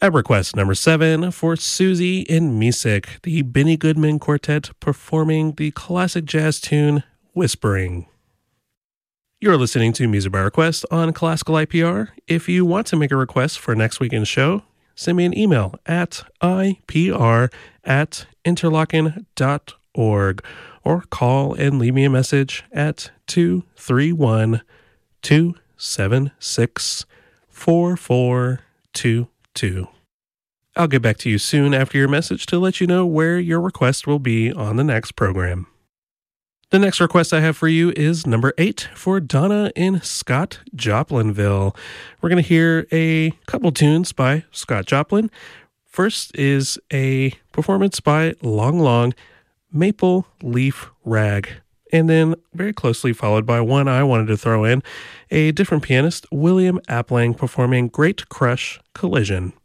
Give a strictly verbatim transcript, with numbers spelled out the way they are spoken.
At request number seven for Susie in Misik, the Benny Goodman Quartet performing the classic jazz tune Whispering. You're listening to Music by Request on Classical I P R. If you want to make a request for next weekend's show, send me an email at ipr at interlochen dot org or call and leave me a message at two three one, two seven six, four four two two. I'll get back to you soon after your message to let you know where your request will be on the next program. The next request I have for you is number eight for Donna in Scott Joplinville. We're going to hear a couple tunes by Scott Joplin. First is a performance by Long Long, Maple Leaf Rag. And then very closely followed by one I wanted to throw in, a different pianist, William Appling, performing Great Crush Collision.